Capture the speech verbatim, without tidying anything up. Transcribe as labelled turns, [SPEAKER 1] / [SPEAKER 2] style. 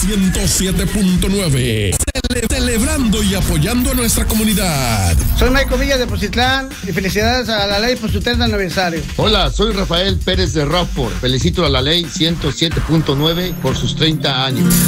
[SPEAKER 1] ciento siete punto nueve. Cele- celebrando y apoyando a nuestra comunidad.
[SPEAKER 2] Soy Michael Villa de Poncitlán y felicidades a la ley por su treinta aniversario.
[SPEAKER 3] Hola, soy Rafael Pérez de Rockford. Felicito a la ley ciento siete punto nueve por sus treinta años.